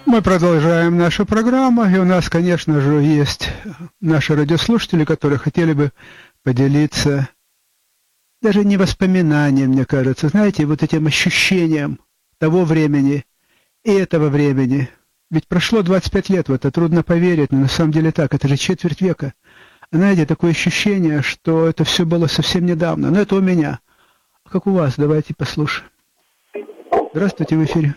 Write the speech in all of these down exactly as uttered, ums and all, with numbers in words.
Мы продолжаем нашу программу, и у нас, конечно же, есть наши радиослушатели, которые хотели бы поделиться даже не воспоминанием, мне кажется, знаете, вот этим ощущением того времени и этого времени. Ведь прошло двадцать пять лет, в это трудно поверить, но на самом деле так, это же четверть века. Знаете, такое ощущение, что это все было совсем недавно. Но это у меня. А как у вас? Давайте послушаем. Здравствуйте, в эфире.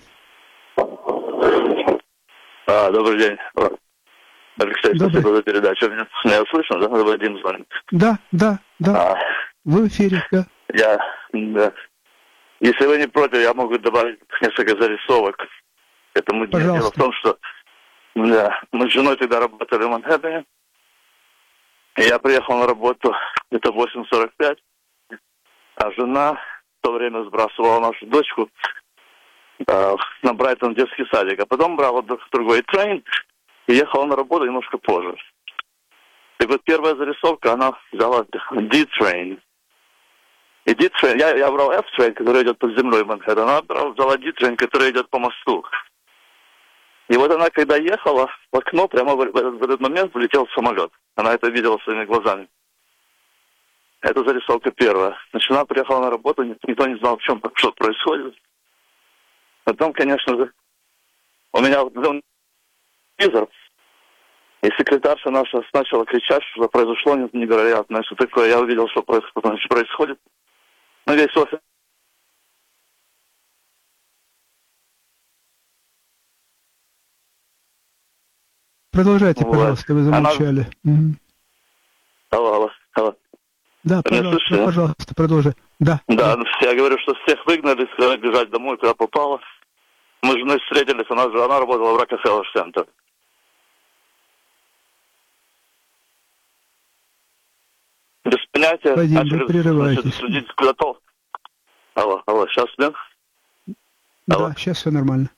А, добрый день. Алексей, Добрый. спасибо за передачу. Меня, меня слышно, да? Вадим звонит. Да, да, да. А, вы в эфире, да. Я, да. Если вы не против, я могу добавить несколько зарисовок к этому дню. Дело в том, что да, мы с женой тогда работали в Манхэттене. И я приехал на работу где-то в восемь сорок пять, а жена в то время сбрасывала нашу дочку э, на Брайтон детский садик, а потом брала другой трейн и ехала на работу немножко позже. И вот первая зарисовка, она взяла D-train. И D-train, я, я брал F-train, который идет под землей в Манхэттен, она брала, взяла D-train, который идет по мосту. И вот она, когда ехала, в окно прямо в, в, в этот момент влетел самолет. Она это видела своими глазами. Это зарисовка первая. Значит, она приехала на работу, никто не знал, в чем, что происходит. Потом, конечно же, у меня был телевизор, и секретарша наша начала кричать, что произошло невероятное, что такое. Я увидел, что происходит. Но весь офис. Продолжайте, вот. Пожалуйста, вы замолчали. Она... Угу. Алло, алло, алло. Да, пожалуйста, пожалуйста, продолжи. Да. Да, да, я говорю, что всех выгнали, сказали бежать домой, куда попало. Мы с женой встретились, она, она работала в Rockefeller Center. Без понятия. Вадим, начали, вы прерываетесь. Значит, судить куда-то. Алло, алло, сейчас, да? Алло. Да, сейчас все нормально.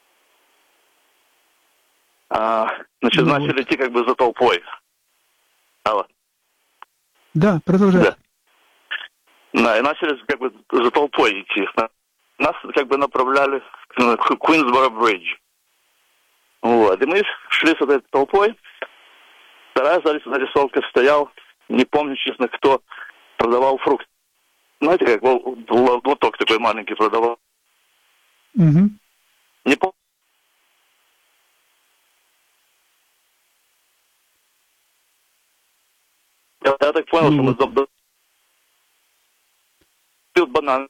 А, значит, ну, начали вот. идти как бы за толпой. Алло. Да, продолжай. Да. Да, и начали как бы за толпой идти. Нас как бы направляли к Куинсборо Бридж. Вот. И мы шли с этой толпой. Вторая зарисовка стоял, не помню, честно, кто продавал фрукты. Знаете, как лоток такой маленький продавал. Угу. Не помню. Я, я так понял, ну, что мы пил банан.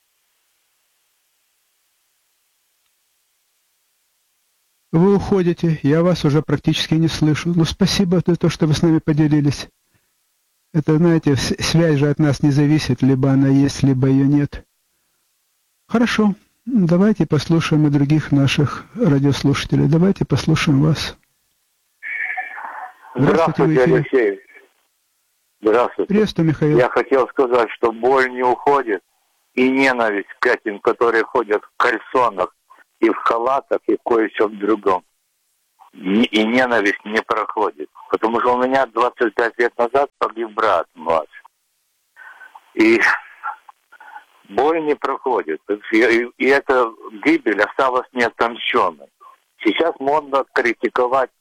Вы уходите, я вас уже практически не слышу. Ну, спасибо за то, что вы с нами поделились. Это, знаете, связь же от нас не зависит, либо она есть, либо ее нет. Хорошо, давайте послушаем и других наших радиослушателей. Давайте послушаем вас. Здравствуйте, Здравствуйте Алексей. Здравствуйте. Приветствую, Михаил. Я хотел сказать, что боль не уходит, и ненависть к этим, которые ходят в кальсонах, и в халатах, и кое-чем другом. И ненависть не проходит. Потому что у меня двадцать пять лет назад погиб брат младший. И боль не проходит. И, и эта гибель осталась неотомщенной. Сейчас модно критиковать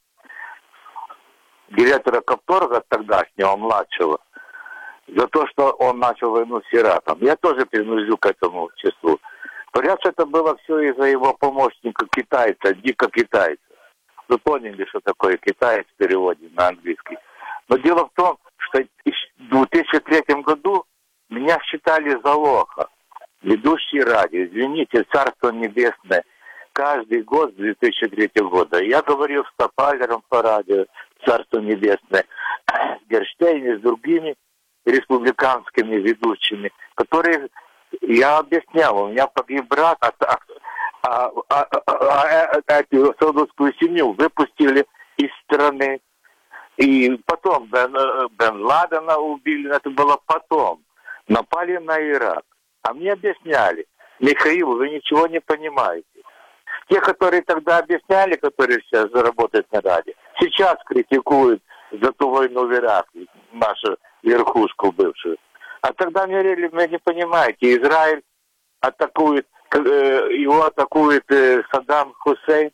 директора Капторга тогдашнего, младшего, за то, что он начал войну с Ираком. Я тоже принадлежу к этому числу. Говорят, что это было все из-за его помощника китайца, дико китайца. Вы поняли, что такое китаец в переводе на английский. Но дело в том, что в две тысячи третьем году меня считали за лоха. Ведущий радио, извините, Царство Небесное, каждый год с две тысячи третьего года. Я говорил с Топалером по радио, Царство Небесное, с Герштейн и с другими республиканскими ведущими, которые... Я объяснял, у меня погиб брат, а, а, а, а, а, а эту саудовскую семью выпустили из страны. И потом Бен, Бен Ладена убили, это было потом. Напали на Ирак. А мне объясняли, Михаил, вы ничего не понимаете. Те, которые тогда объясняли, которые сейчас заработают на радио, сейчас критикуют за ту войну в Ираке, нашу верхушку бывшую. А тогда говорили, вы не понимаете, Израиль атакует, его атакует Саддам Хусейн, и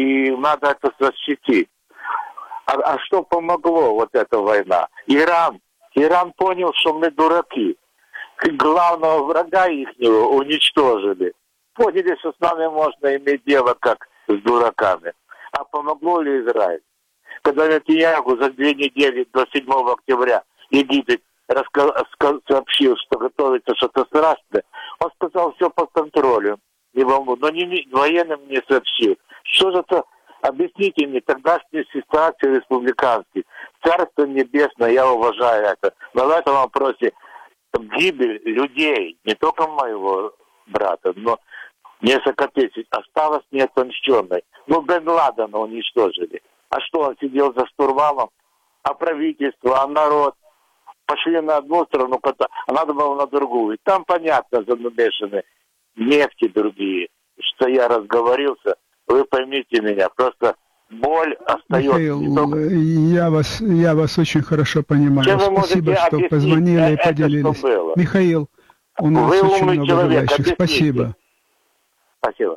и надо это защитить. А, а что помогло вот эта война? Иран. Иран понял, что мы дураки. Главного врага их уничтожили. Поняли, что с нами можно иметь дело как с дураками. А помогло ли Израиль? Когда Нетаньяху за две недели до седьмого октября Египет сообщил, что готовится что-то страшное, он сказал, все под контролем. Не волну, но не, военным не сообщил. Что же это? Объясните мне тогдашнюю ситуацию республиканской. Царство небесное, я уважаю это. Но в этом вопросе гибель людей, не только моего брата, но несколько тысяч, осталось неотомщенной. Ну, Бен Ладена уничтожили. А что, он сидел за штурвалом? А правительство, а народ? Пошли на одну сторону, а надо было на другую. Там, понятно, замешаны нефти другие. Что я разговорился, вы поймите меня. Просто боль остается. Михаил, только... я вас, я вас очень хорошо понимаю. Чем Спасибо, что позвонили и поделились. Михаил, у нас вы очень умный много человек, желающих. объясните. Спасибо. Спасибо.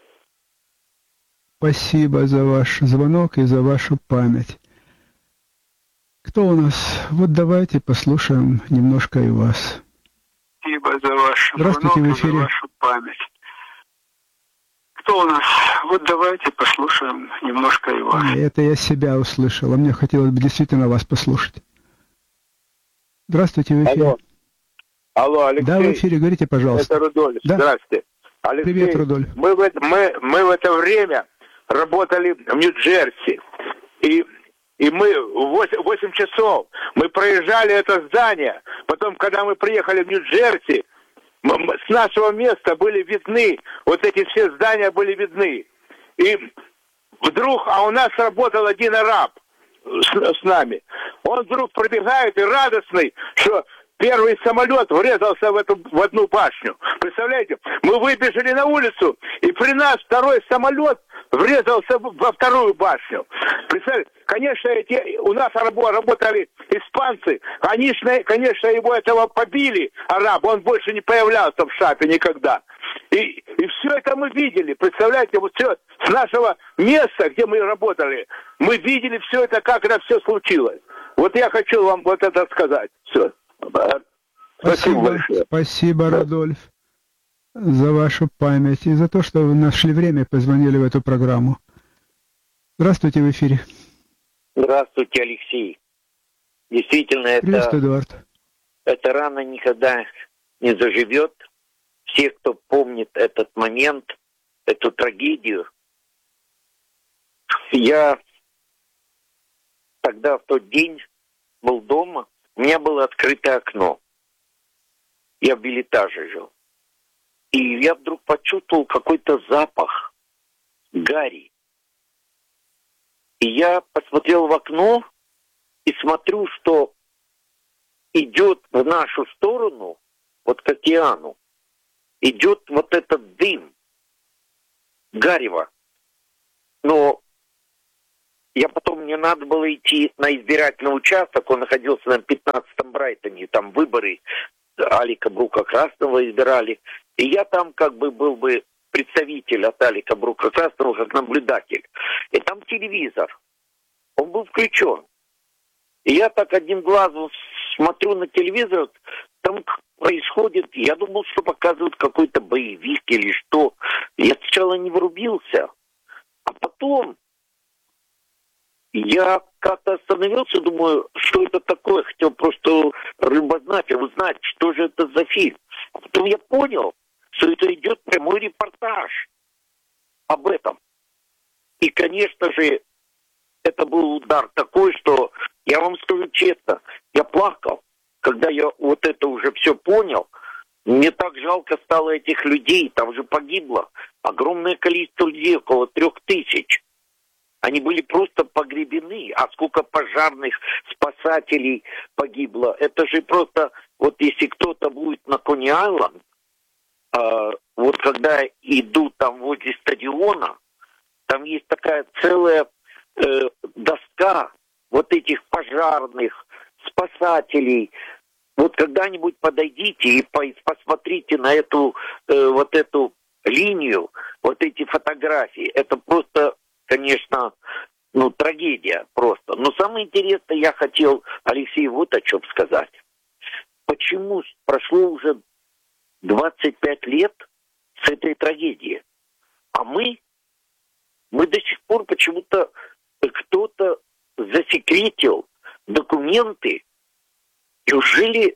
Спасибо за ваш звонок и за вашу память. Кто у нас? Вот давайте послушаем немножко и вас. Спасибо за ваш Здравствуйте, звонок в эфире. и за вашу память. Кто у нас? Вот давайте послушаем немножко и вас. Это я себя услышал, а мне хотелось бы действительно вас послушать. Здравствуйте, в эфире. Алло. Алло, Алексей. Да, в эфире, говорите, пожалуйста. Это Рудольф. Да. Здравствуйте. Алексей, Привет, Рудольф. Мы в, это, мы, мы в это время работали в Нью-Джерси. И, и мы восемь часов мы проезжали это здание. Потом, когда мы приехали в Нью-Джерси, с нашего места были видны, вот эти все здания были видны. И вдруг, а у нас работал один араб с, с нами. Он вдруг пробегает и радостный, что первый самолет врезался в, эту, в одну башню. Представляете? Мы выбежали на улицу, и при нас второй самолет врезался во вторую башню. Представляете? Конечно, эти, у нас работали испанцы. Они, конечно, его этого побили, араб. Он больше не появлялся в шапе никогда. И, и все это мы видели. Представляете, вот все с нашего места, где мы работали, мы видели все это, как это все случилось. Вот я хочу вам вот это сказать. Все. Спасибо, спасибо большое. Спасибо, Рудольф, за вашу память и за то, что вы нашли время и позвонили в эту программу. Здравствуйте, в эфире. Здравствуйте, Алексей. Действительно, это, Эдуард. эта рана никогда не заживет. Все, кто помнит этот момент, эту трагедию. Я тогда, в тот день, был дома. У меня было открытое окно. Я в билетаже жил. И я вдруг почувствовал какой-то запах гари. И я посмотрел в окно и смотрю, что идет в нашу сторону, вот к океану, идет вот этот дым, гарево. Но я потом, мне надо было идти на избирательный участок, он находился на пятнадцатом Брайтоне, там выборы Алика Брука Красного избирали. И я там как бы был бы представитель от Алика Брука Красного, как наблюдатель. И там телевизор, он был включен. И я так одним глазом смотрю на телевизор, там происходит, я думал, что показывают какой-то боевик или что. Я сначала не врубился, а потом я как-то остановился, думаю, что это такое, хотел просто любознать, узнать, что же это за фильм. А потом я понял, что это идет прямой репортаж об этом. И, конечно же, это был удар такой, что, я вам скажу честно, я плакал, когда я вот это уже все понял. Мне так жалко стало этих людей, там же погибло огромное количество людей, около трех тысяч. Они были просто погребены. А сколько пожарных спасателей погибло. Это же просто, вот если кто-то будет на Кони-Айленд, э, вот когда идут там возле стадиона, там есть такая целая э, доска вот этих пожарных, спасателей. Вот когда-нибудь подойдите и посмотрите на эту, э, вот эту линию, вот эти фотографии. Это просто конечно, ну, трагедия просто. Но самое интересное, я хотел, Алексей, вот о чем сказать. Почему прошло уже двадцать пять лет с этой трагедии, а мы, мы до сих пор почему-то кто-то засекретил документы. Неужели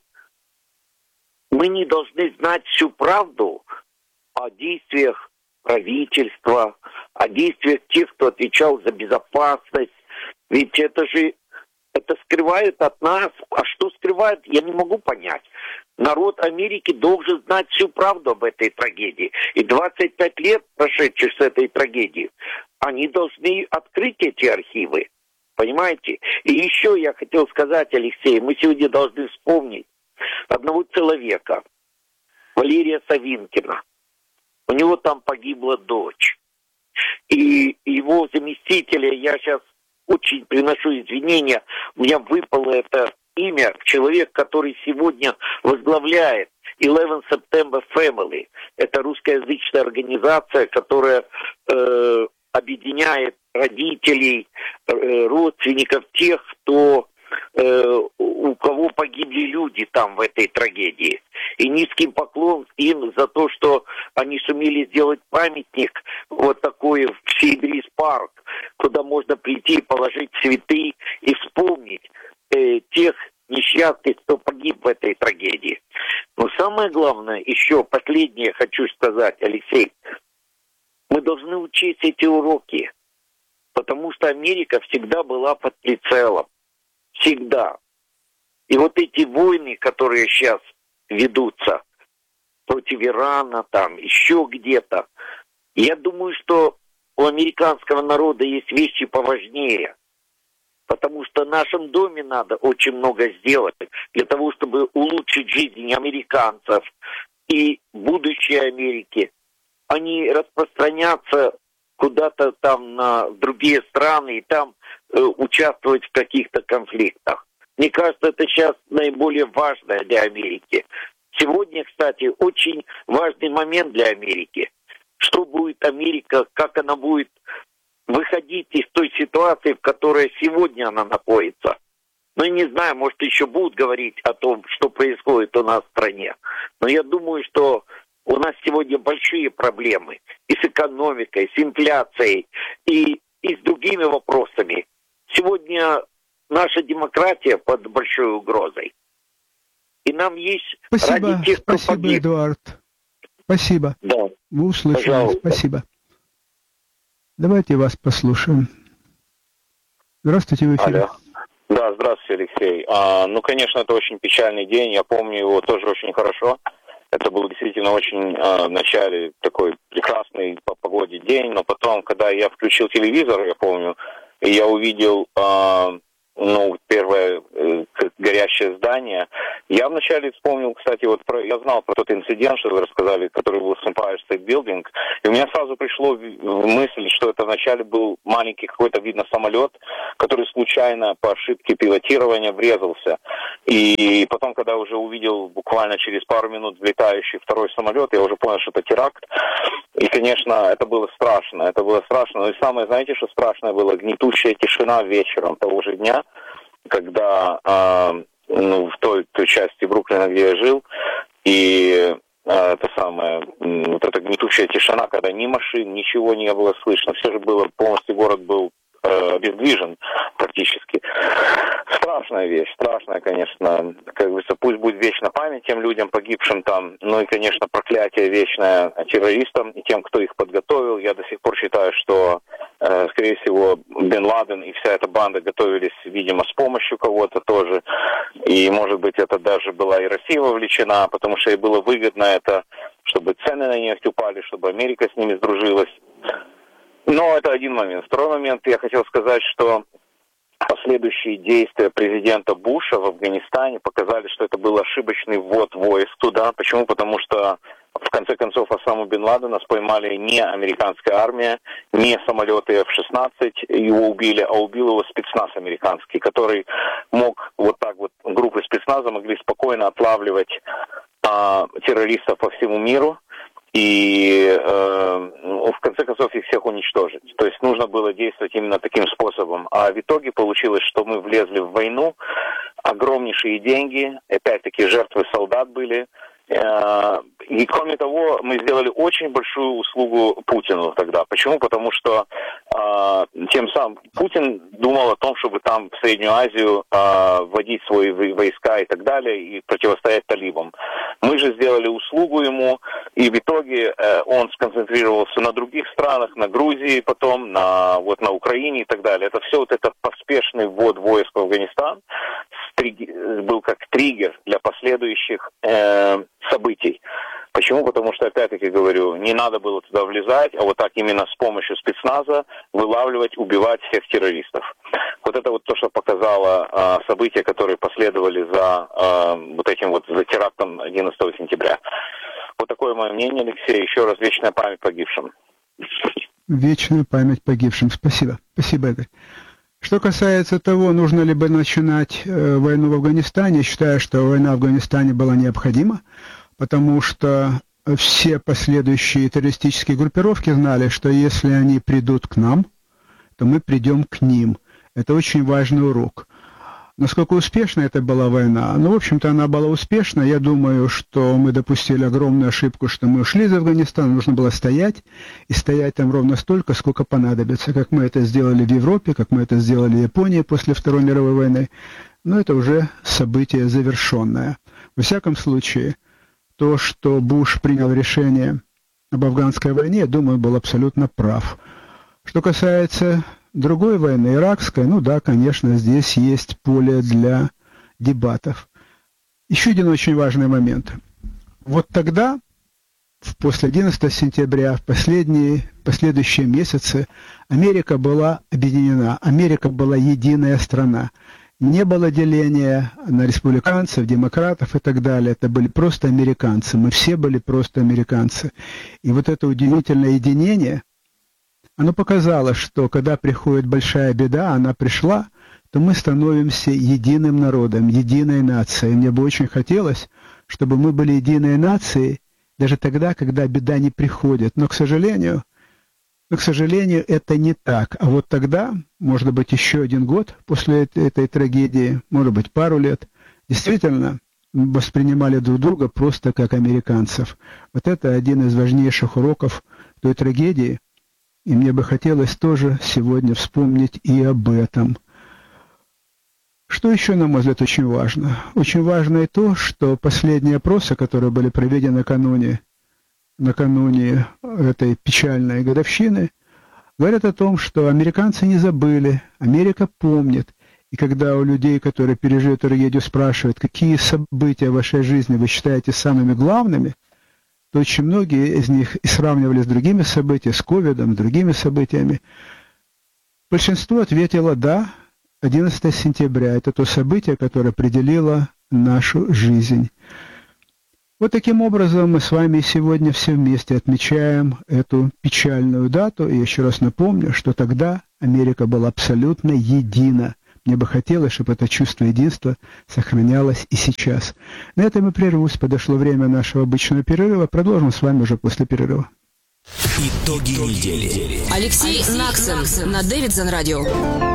мы не должны знать всю правду о действиях правительства, о действиях тех, кто отвечал за безопасность? Ведь это же, это скрывают от нас. А что скрывают, я не могу понять. Народ Америки должен знать всю правду об этой трагедии. И двадцать пять лет, прошедших с этой трагедии, они должны открыть эти архивы. Понимаете? И еще я хотел сказать, Алексей, мы сегодня должны вспомнить одного человека, Валерия Савинкина. У него там погибла дочь. И его заместителя, я сейчас очень приношу извинения, у меня выпало это имя, человек, который сегодня возглавляет eleven September Family. Это русскоязычная организация, которая э, объединяет родителей, э, родственников тех, кто, э, у кого погибли люди там в этой трагедии. И низкий поклон им за то, что они сумели сделать памятник вот такой в Сейбрис парк, куда можно прийти, положить цветы и вспомнить э, тех несчастных, кто погиб в этой трагедии. Но самое главное, еще последнее хочу сказать, Алексей, мы должны учить эти уроки, потому что Америка всегда была под прицелом. Всегда. И вот эти войны, которые сейчас ведутся против Ирана, там, еще где-то, я думаю, что у американского народа есть вещи поважнее. Потому что в нашем доме надо очень много сделать для того, чтобы улучшить жизнь американцев и будущее Америки. А не распространяться куда-то там на другие страны и там э, участвовать в каких-то конфликтах. Мне кажется, это сейчас наиболее важное для Америки. Сегодня, кстати, очень важный момент для Америки. Что будет Америка, как она будет выходить из той ситуации, в которой сегодня она находится. Ну, я не знаю, может, еще будут говорить о том, что происходит у нас в стране. Но я думаю, что у нас сегодня большие проблемы и с экономикой, с инфляцией, и, и с другими вопросами. Сегодня наша демократия под большой угрозой. И нам есть спасибо, ради тех, кто спасибо, погиб. Эдуард. Спасибо. Да. Вы услышали. Пожалуйста. Спасибо. Давайте вас послушаем. Здравствуйте, в эфире. Алло. Да, здравствуйте, Алексей. А, ну, конечно, это очень печальный день. Я помню его тоже очень хорошо. Это был действительно очень а, в начале такой прекрасный по погоде день. Но потом, когда я включил телевизор, я помню, и я увидел а, ну, первое э, горящее здание. Я вначале вспомнил, кстати, вот про, я знал про тот инцидент, что вы рассказали, который был с Empire State Building, и у меня сразу пришло в, в мысль, что это вначале был маленький какой-то, видно, самолет, который случайно по ошибке пилотирования врезался. И потом, когда уже увидел буквально через пару минут взлетающий второй самолет, я уже понял, что это теракт. И, конечно, это было страшно, это было страшно. Но и самое, знаете, что страшное было? Гнетущая тишина вечером того же дня, когда э, ну, в той, той части Бруклина, где я жил, и э, это самое, вот эта гнетущая тишина, когда ни машин, ничего не было слышно, все же было, полностью город был э, обездвижен практически. Страшная вещь, страшная, конечно, как говорится, пусть будет вечна память тем людям, погибшим там, ну и, конечно, проклятие вечное террористам и тем, кто их подготовил. Я до сих пор считаю, что, э, скорее всего, Бен Ладен и вся эта банда готовились, видимо, с помощью кого-то тоже, и, может быть, это даже была и Россия вовлечена, потому что ей было выгодно это, чтобы цены на нефть упали, чтобы Америка с ними сдружилась. Но это один момент. Второй момент, я хотел сказать, что последующие действия президента Буша в Афганистане показали, что это был ошибочный ввод войск туда. Почему? Потому что, в конце концов, Осаму Бен Ладена споймали не американская армия, не самолеты эф шестнадцать, его убили, а убил его спецназ американский, который мог вот так вот, группы спецназа могли спокойно отлавливать а, террористов по всему миру. и э, в конце концов их всех уничтожить. То есть нужно было действовать именно таким способом. А в итоге получилось, что мы влезли в войну, огромнейшие деньги, опять-таки жертвы солдат были. И кроме того, мы сделали очень большую услугу Путину тогда. Почему? Потому что э, тем самым Путин думал о том, чтобы там в Среднюю Азию э, вводить свои войска и так далее, и противостоять талибам. Мы же сделали услугу ему, и в итоге э, он сконцентрировался на других странах, на Грузии потом, на, вот, на Украине и так далее. Это все вот это поспешный ввод войск в Афганистан был как триггер для последующих э, событий. Почему? Потому что, опять-таки говорю, не надо было туда влезать, а вот так именно с помощью спецназа вылавливать, убивать всех террористов. Вот это вот то, что показало э, события, которые последовали за э, вот этим вот за терактом одиннадцатого сентября. Вот такое мое мнение, Алексей. Еще раз вечная память погибшим. Вечная память погибшим. Спасибо. Спасибо, Игорь. Что касается того, нужно ли бы начинать э, войну в Афганистане, я считаю, что война в Афганистане была необходима, потому что все последующие террористические группировки знали, что если они придут к нам, то мы придем к ним. Это очень важный урок. Насколько успешна это была война? Ну, в общем-то, она была успешна. Я думаю, что мы допустили огромную ошибку, что мы ушли из Афганистана. Нужно было стоять, и стоять там ровно столько, сколько понадобится. Как мы это сделали в Европе, как мы это сделали в Японии после Второй мировой войны. Но это уже событие завершенное. Во всяком случае, то, что Буш принял решение об афганской войне, я думаю, был абсолютно прав. Что касается другой войны, иракской, ну да, конечно, здесь есть поле для дебатов. Еще один очень важный момент. Вот тогда, после одиннадцатого сентября, в последние, последующие месяцы, Америка была объединена, Америка была единая страна. Не было деления на республиканцев, демократов и так далее. Это были просто американцы. Мы все были просто американцы. И вот это удивительное единение, оно показало, что когда приходит большая беда, она пришла, то мы становимся единым народом, единой нацией. Мне бы очень хотелось, чтобы мы были единой нацией даже тогда, когда беда не приходит. Но, к сожалению, но, к сожалению, это не так. А вот тогда, может быть, еще один год после этой, этой трагедии, может быть, пару лет, действительно воспринимали друг друга просто как американцев. Вот это один из важнейших уроков той трагедии. И мне бы хотелось тоже сегодня вспомнить и об этом. Что еще, на мой взгляд, очень важно? Очень важно и то, что последние опросы, которые были проведены накануне, накануне этой печальной годовщины, говорят о том, что американцы не забыли, Америка помнит. И когда у людей, которые пережили трагедию, спрашивают, какие события в вашей жизни вы считаете самыми главными, то очень многие из них и сравнивали с другими событиями, с ковидом, с другими событиями. Большинство ответило «да», одиннадцатого сентября. Это то событие, которое определило нашу жизнь. Вот таким образом мы с вами сегодня все вместе отмечаем эту печальную дату. И еще раз напомню, что тогда Америка была абсолютно едина. Мне бы хотелось, чтобы это чувство единства сохранялось и сейчас. На этом и прервусь. Подошло время нашего обычного перерыва. Продолжим с вами уже после перерыва. Итоги недели. Алексей, Алексей Наксон, Наксон на Дэвидсон радио.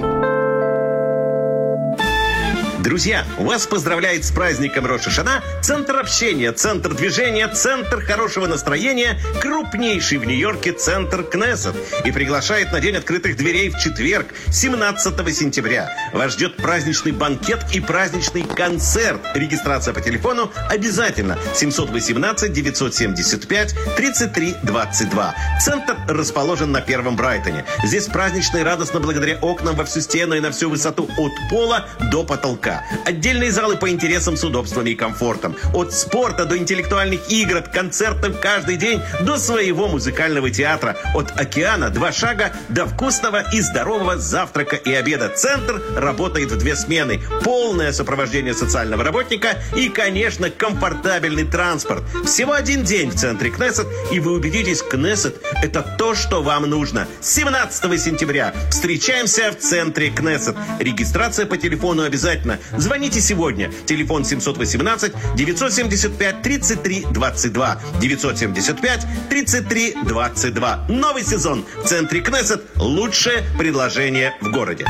Друзья, вас поздравляет с праздником Рош ха-Шана Центр общения, Центр движения, Центр хорошего настроения, крупнейший в Нью-Йорке Центр Кнессет, и приглашает на День открытых дверей в четверг, семнадцатого сентября. Вас ждет праздничный банкет и праздничный концерт. Регистрация по телефону обязательно. семь один восемь девять семь пять тридцать три двадцать два. Центр расположен на Первом Брайтоне. Здесь празднично и радостно благодаря окнам во всю стену и на всю высоту от пола до потолка. Отдельные залы по интересам с удобствами и комфортом. От спорта до интеллектуальных игр, от концертов каждый день до своего музыкального театра. От океана два шага до вкусного и здорового завтрака и обеда. Центр работает в две смены. Полное сопровождение социального работника и, конечно, комфортабельный транспорт. Всего один день в центре Кнессет, и вы убедитесь, Кнессет – это то, что вам нужно. семнадцатого сентября встречаемся в центре Кнессет. Регистрация по телефону обязательно. Звоните сегодня. Телефон семьсот восемнадцать девятьсот семьдесят пять тридцать три двадцать два. девятьсот семьдесят пять тридцать три двадцать два. Новый сезон в центре Кнессет. Лучшее предложение в городе.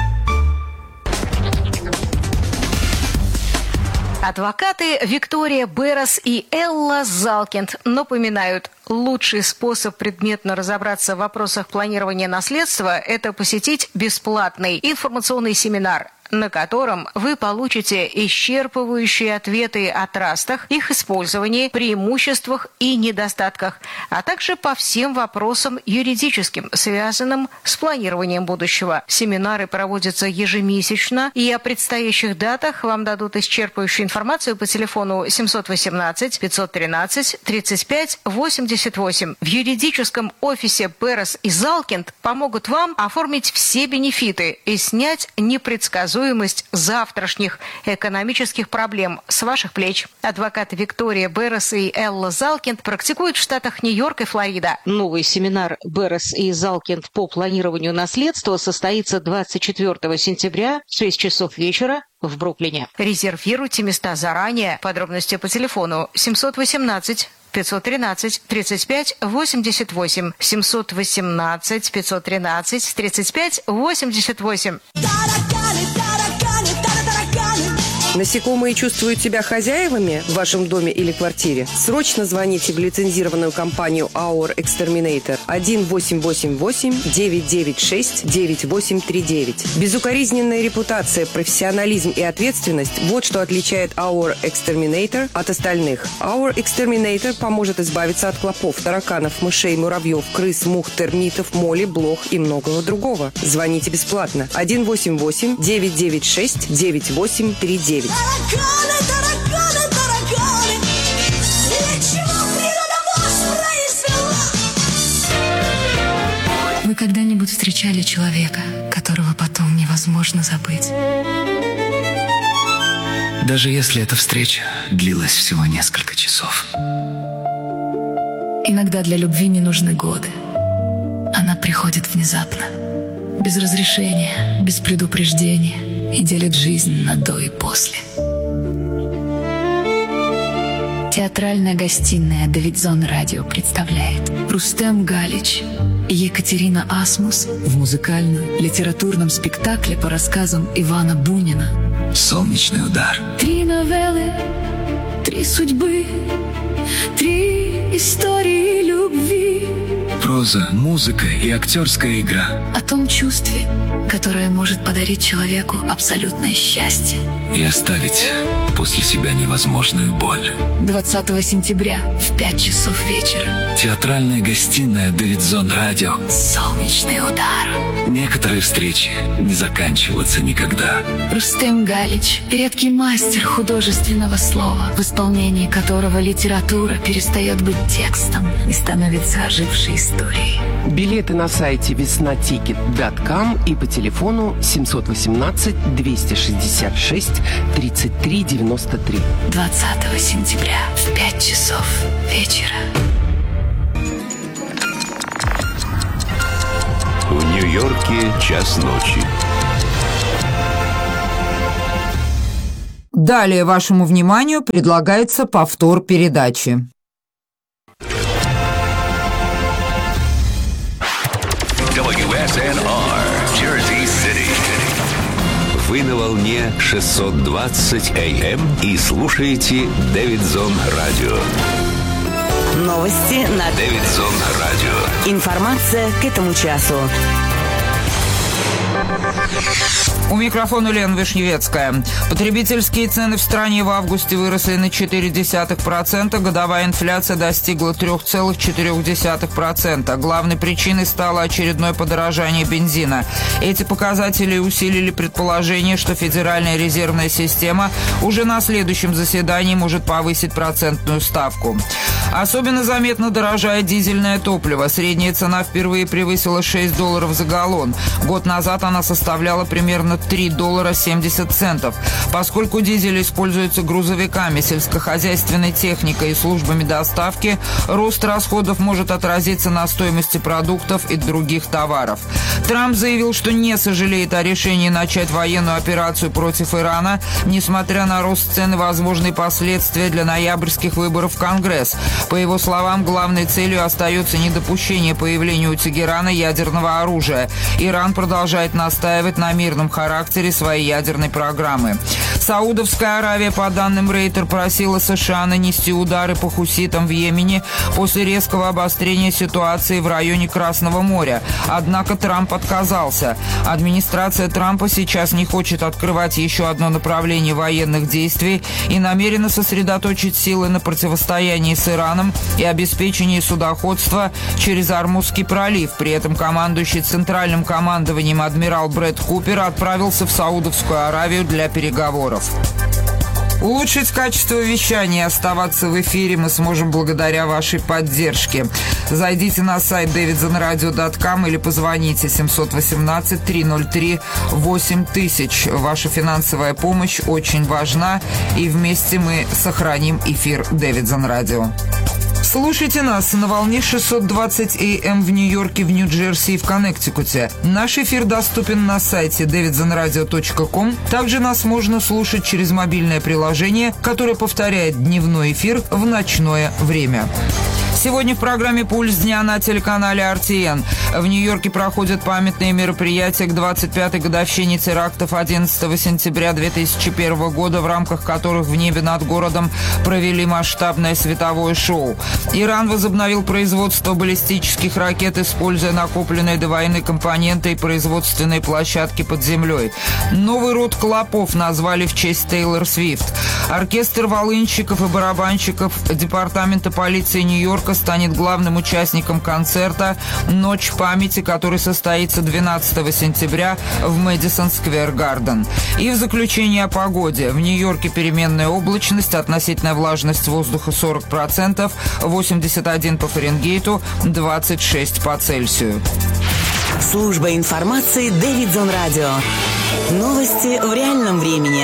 Адвокаты Виктория Беррес и Элла Залкинд напоминают, лучший способ предметно разобраться в вопросах планирования наследства – это посетить бесплатный информационный семинар, на котором вы получите исчерпывающие ответы о трастах, их использовании, преимуществах и недостатках, а также по всем вопросам юридическим, связанным с планированием будущего. Семинары проводятся ежемесячно, и о предстоящих датах вам дадут исчерпывающую информацию по телефону семьсот восемнадцать пятьсот тринадцать тридцать пять восемьдесят восемь. В юридическом офисе Беррес и Залкинд помогут вам оформить все бенефиты и снять непредсказуемость завтрашних экономических проблем с ваших плеч. Адвокаты Виктория Беррес и Элла Залкинд практикуют в штатах Нью-Йорк и Флорида. Новый семинар Беррес и Залкинд по планированию наследства состоится двадцать четвёртого сентября в шесть часов вечера в Бруклине. Резервируйте места заранее. Подробности по телефону семьсот восемнадцать пятьсот тринадцать тридцать пять восемьдесят восемь. семьсот восемнадцать пятьсот тринадцать тридцать пять восемьдесят восемь. Насекомые чувствуют себя хозяевами в вашем доме или квартире? Срочно звоните в лицензированную компанию Our Exterminator один восемь восемь восемь девять девять шесть девять восемь три девять. Безукоризненная репутация, профессионализм и ответственность – вот что отличает Our Exterminator от остальных. Our Exterminator поможет избавиться от клопов, тараканов, мышей, муравьев, крыс, мух, термитов, моли, блох и многого другого. Звоните бесплатно один восемь восемь девять девять шесть девять восемь три девять. Тараканы, тараканы, тараканы, для чего природа вас произвела? Вы когда-нибудь встречали человека, которого потом невозможно забыть? Даже если эта встреча длилась всего несколько часов. Иногда для любви не нужны годы. Она приходит внезапно, без разрешения, без предупреждения, и делит жизнь на до и после. Театральная гостиная «Давидзон Радио» представляет Рустем Галич и Екатерина Асмус в музыкальном литературном спектакле по рассказам Ивана Бунина «Солнечный удар». Три новеллы, три судьбы, три истории любви. Проза, музыка и актерская игра. О том чувстве, которое может подарить человеку абсолютное счастье. И оставить после себя невозможную боль. двадцатого сентября в пять часов вечера. Театральная гостиная «Давидзон Радио». «Солнечный удар». Некоторые встречи не заканчиваются никогда. Рустем Галич – редкий мастер художественного слова, в исполнении которого литература перестает быть текстом и становится ожившей историей. Билеты на сайте весна тикет точка ком и по телефону семьсот восемнадцать двести шестьдесят шесть тридцать три девяносто три. двадцатого сентября в пять часов вечера. В Нью-Йорке час ночи. Далее вашему вниманию предлагается повтор передачи. дабл ю эс эн ар, Jersey City. Вы на волне шестьсот двадцать эй эм и слушаете Давидзон Радио. Новости на Давидзон Радио. Информация к этому часу. У микрофона Лена Вишневецкая. Потребительские цены в стране в августе выросли на четыре десятых процента. Годовая инфляция достигла три целых четыре десятых процента. Главной причиной стало очередное подорожание бензина. Эти показатели усилили предположение, что Федеральная резервная система уже на следующем заседании может повысить процентную ставку. Особенно заметно дорожает дизельное топливо. Средняя цена впервые превысила шесть долларов за галлон. Год назад она составляла примерно три доллара семьдесят центов. Поскольку дизель используется грузовиками, сельскохозяйственной техникой и службами доставки, рост расходов может отразиться на стоимости продуктов и других товаров. Трамп заявил, что не сожалеет о решении начать военную операцию против Ирана, несмотря на рост цен и возможные последствия для ноябрьских выборов в Конгресс. По его словам, главной целью остается недопущение появления у Тегерана ядерного оружия. Иран продолжает настаивать на мирном характере своей ядерной программы. Саудовская Аравия, по данным Рейтер, просила США нанести удары по хуситам в Йемене после резкого обострения ситуации в районе Красного моря. Однако Трамп отказался. Администрация Трампа сейчас не хочет открывать еще одно направление военных действий и намерена сосредоточить силы на противостоянии с Ираном и обеспечении судоходства через Ормузский пролив. При этом командующий Центральным командованием адмирал Брэд Купер отправился в Саудовскую Аравию для переговоров. Улучшить качество вещания и оставаться в эфире мы сможем благодаря вашей поддержке. Зайдите на сайт дэвид зон радио точка ком или позвоните семь один восемь три ноль три восемь тысяч. Ваша финансовая помощь очень важна, и вместе мы сохраним эфир Дэвид Зон Радио. Слушайте нас на волне шестьсот двадцать эй эм в Нью-Йорке, в Нью-Джерси и в Коннектикуте. Наш эфир доступен на сайте дэвид зон радио точка ком. Также нас можно слушать через мобильное приложение, которое повторяет дневной эфир в ночное время. Сегодня в программе «Пульс дня» на телеканале эр ти эн. В Нью-Йорке проходят памятные мероприятия к двадцать пятой годовщине терактов одиннадцатого сентября две тысячи первого года, в рамках которых в небе над городом провели масштабное световое шоу. Иран возобновил производство баллистических ракет, используя накопленные до войны компоненты и производственные площадки под землей. Новый род клопов назвали в честь Тейлор Свифт. Оркестр волынщиков и барабанщиков Департамента полиции Нью-Йорка станет главным участником концерта «Ночь памяти», который состоится двенадцатого сентября в Мэдисон Сквер Гарден. И в заключение о погоде. В Нью-Йорке переменная облачность, относительная влажность воздуха сорок процентов, восемьдесят один по Фаренгейту, двадцать шесть по Цельсию. Служба информации Дэвид Зон Радио. Новости в реальном времени.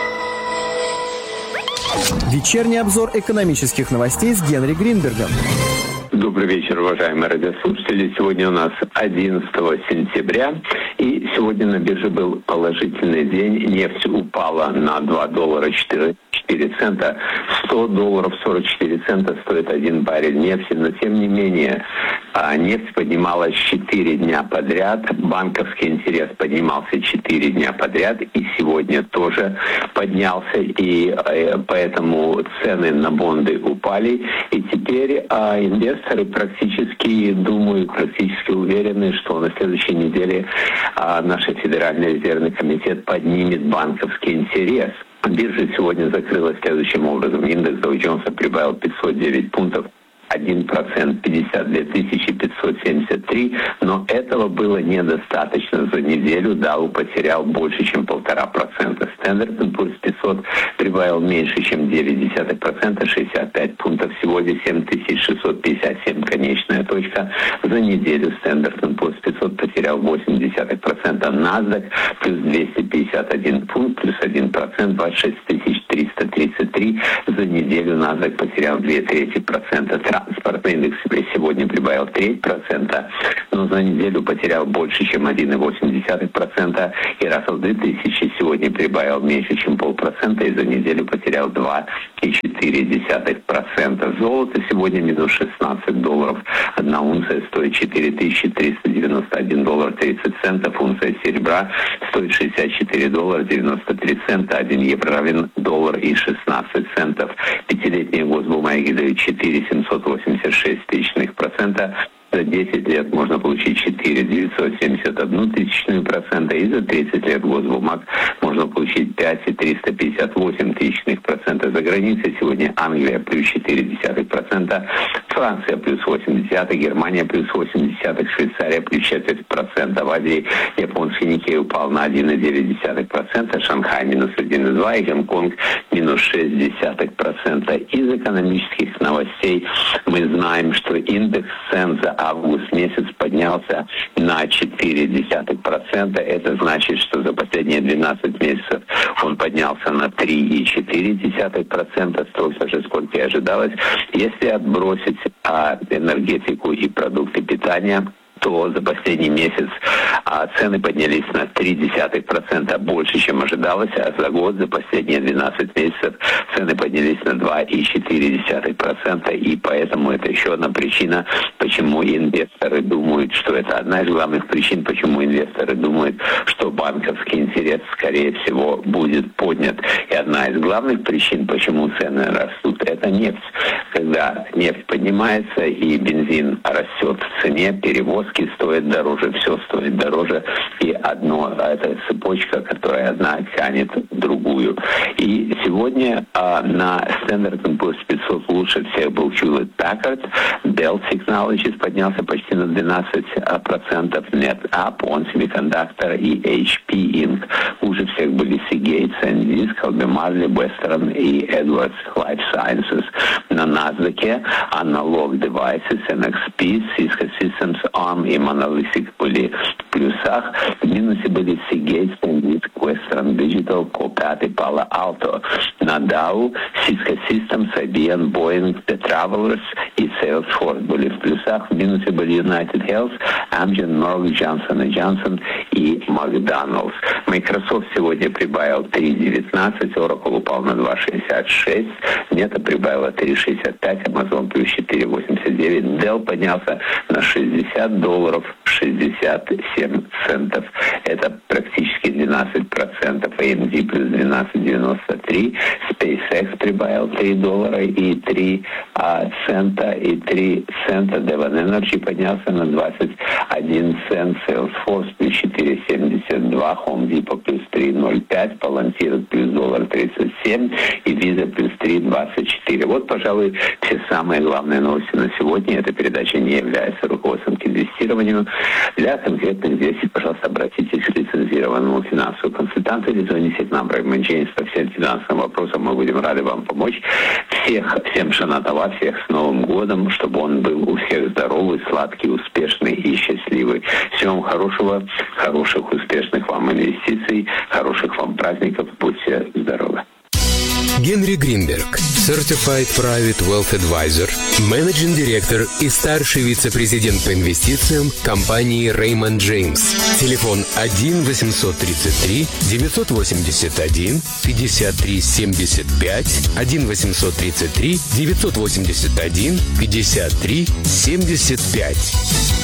Вечерний обзор экономических новостей с Генри Гринбергом. Добрый вечер, уважаемые радиослушатели. Сегодня у нас одиннадцатого сентября, и сегодня на бирже был положительный день. Нефть упала на два доллара четыре цента. сто долларов сорок четыре цента стоит один баррель нефти. Но, тем не менее, нефть поднималась четыре дня подряд. Банковский интерес поднимался четыре дня подряд. И сегодня тоже поднялся. И поэтому цены на бонды упали. И теперь инвесторы практически думают, практически уверены, что на следующей неделе наш Федеральный резервный комитет поднимет банковский интерес. Биржа сегодня закрылась следующим образом. Индекс Доу Джонса прибавил пятьсот девять пунктов, один процент, пятьдесят две тысячи пятьсот семьдесят три, но этого было недостаточно. За неделю Дау потерял больше, чем полтора процента. Standard энд Poor's пятьсот прибавил меньше, чем девять десятых процента, шестьдесят пять пунктов. Сегодня семь тысяч шестьсот пятьдесят семь конечная точка. За неделю Standard энд Poor's пятьсот потерял восемь десятых процента. NASDAQ плюс двести пятьдесят один пункт, плюс один процент, двадцать шесть тысяч триста тридцать три. За неделю NASDAQ потерял две трети процента. Транспортный индекс сегодня прибавил треть процента, но за неделю потерял больше, чем один целых восемь десятых процента. И Russell две тысячи сегодня прибавил меньше, чем полпроцента, и за неделю потерял два целых четыре десятых процента. Золото сегодня минус шестнадцать долларов. Одна унция стоит четыре тысячи триста девяносто один доллар тридцать центов. Унция серебра стоит шестьдесят четыре доллара девяносто три цента. Один евро равен доллар и шестнадцать центов. Пятилетние госбумаги дают четыре целых семьсот восемьдесят шесть тысячных процента. За десять лет можно получить четыре целых девятьсот семьдесят одну тысячную процента, и за тридцать лет госбумаг можно получить пять целых триста пятьдесят восемь тысячных процента. За границей сегодня Англия плюс четыре десятых процента, Франция плюс восемь десятых, Германия плюс восемь десятых, Швейцария плюс четверть процента. В Азии японский Никей упал на один целых девять десятых процента, Шанхай минус один целых два десятых и Гонконг минус шесть десятых процента. Из экономических новостей мы знаем, что индекс цен за август месяц поднялся на четыре десятых процента. Это значит, что за последние двенадцать месяцев он поднялся на три целых четыре десятых процента, столько же, сколько и ожидалось. Если отбросить а, энергетику и продукты питания, то за последний месяц а, цены поднялись на три десятых процента больше, чем ожидалось, а за год, за последние двенадцать месяцев, цены поднялись на два целых четыре десятых процента, и поэтому это еще одна причина, почему инвесторы думают, что это одна из главных причин, почему инвесторы думают, что банковский интерес, скорее всего, будет поднят. И одна из главных причин, почему цены растут, это нефть. Когда нефть поднимается и бензин растет в цене, перевоз стоит дороже, все стоит дороже, и одно, а это цепочка, которая одна тянет другую. И сегодня а, на Standard энд Poor's пятьсот лучше всех был Hewlett-Packard, Dell Technologies поднялся почти на двенадцать процентов, NetApp, ON Semiconductor и эйч пи инк. Хуже всех были Seagate, SanDisk, Albemarle, Western и Edwards Life Sciences. На NASDAQ Analog Devices, эн экс пи, Cisco Systems, ARM и Monolithic были в плюсах. В минусе были Seagate, SanDisk, Western Digital, Copat и Palo Alto. На Dow Cisco Systems, ай би эм, Boeing, The Travelers и Salesforce были в плюсах. В минусе были United Health, Amgen, Merck, Johnson энд Johnson и McDonald's. Microsoft сегодня прибавил три целых девятнадцать, Oracle упал на два целых шестьдесят шесть, Meta прибавила три целых шестьдесят пять, Amazon плюс четыре целых восемьдесят девять, Dell поднялся на шестьдесят долларов шестьдесят семь центов. Это практически двенадцать процентов. эй эм ди плюс двенадцать целых девяносто три, SpaceX прибавил три доллара и три а, цента, и три цента. Devon Energy поднялся на двадцать один цент, Salesforce плюс четыре целых семьдесят два, Home Depot плюс три целых ноль пять, Palantir плюс доллар тридцать семь и Visa плюс три целых двадцать четыре. Вот, пожалуй, все самые главные новости на сегодня. Эта передача не является руководством к инвестированию. Для конкретных действий, пожалуйста, обратитесь к лицензированному финансовому консультанту или звоните к нам, Брайан Джеймс, по всем финансовым вопросам. Мы будем рады вам помочь. Всех, всем шанатова, всех с Новым годом, чтобы он был у всех здоровый, сладкий, успешный и счастливый. Всего вам хорошего, хороших, успешных вам инвестиций, хороших вам праздников. Будьте здоровы. Генри Гринберг, Certified Private Wealth Advisor, Managing Director и старший вице-президент по инвестициям компании Raymond James. Телефон один восемьсот тридцать три девятьсот восемьдесят один пятьдесят три семьдесят пять, один восемьсот тридцать три девятьсот восемьдесят один пятьдесят три семьдесят пять.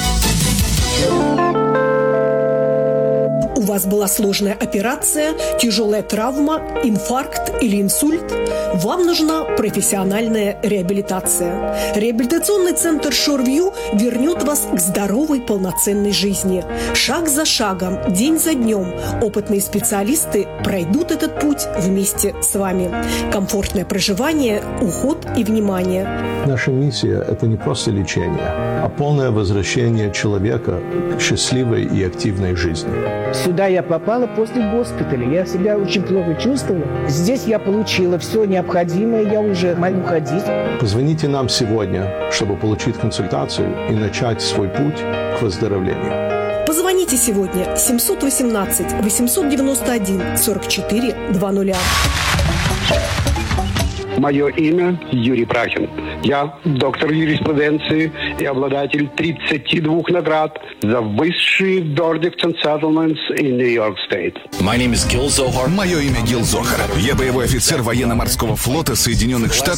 У вас была сложная операция, тяжелая травма, инфаркт или инсульт? Вам нужна профессиональная реабилитация. Реабилитационный центр Shoreview вернет вас к здоровой, полноценной жизни. Шаг за шагом, день за днем опытные специалисты пройдут этот путь вместе с вами. Комфортное проживание, уход и внимание. Наша миссия – это не просто лечение, а полное возвращение человека к счастливой и активной жизни. Сюда я попала после госпиталя. Я себя очень плохо чувствовала. Здесь я получила все необходимое. Я уже могу ходить. Позвоните нам сегодня, чтобы получить консультацию и начать свой путь к выздоровлению. Позвоните сегодня семь один восемь восемь девять один сорок четыре двадцать. Мое имя Юрий Прахин. Я доктор юриспруденции и обладатель тридцати двух наград за высшие verdicts and settlements in New York State. My name is Gil Zohar. Мое имя Гил Зохар. Я боевой офицер военно-морского флота Соединенных Штатов.